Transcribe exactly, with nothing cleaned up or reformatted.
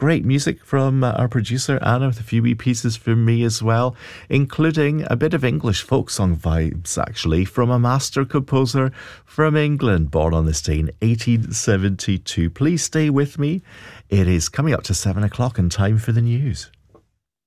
great music from uh, our producer Anna, with a few wee pieces from me as well, including a bit of English folk song vibes, actually, from a master composer from England, born on this day in eighteen seventy-two. Please stay with me. It is coming up to seven o'clock and time for the news.